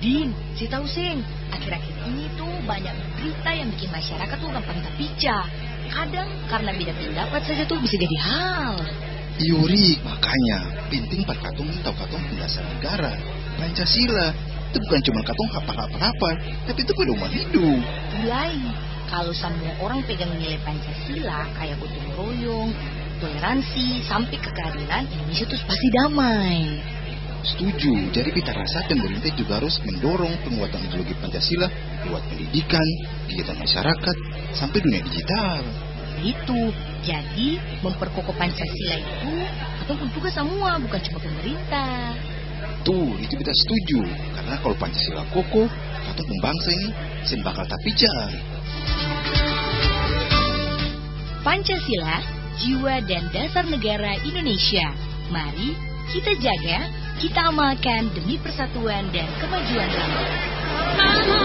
Din, si tahu Sing, akhir-akhir ini tuh banyak berita yang bikin masyarakat tuh gampang terpica. Kadang karena beda pendapat saja tuh bisa jadi hal. Yuri, makanya penting Pak Katong tahu Katong pendasar negara, Pancasila. Itu bukan cuma Katong hafal-hafal, tapi itu pedoman hidup. Mulai, kalau semua orang pegang nilai Pancasila kayak gotong royong, toleransi, sampai keadilan, Indonesia tuh pasti damai. Setuju, jadi kita rasa pemerintah juga harus mendorong penguatan ideologi Pancasila lewat pendidikan, kegiatan masyarakat, sampai dunia digital. Itu, jadi memperkokoh Pancasila itu atau tugas semua, bukan cuma pemerintah. Tuh, itu kita setuju, karena kalau Pancasila kokoh, atau pembangsa ini bakal tapija. Pancasila, jiwa dan dasar negara Indonesia. Mari kita jaga, kita amalkan demi persatuan dan kemajuan bangsa.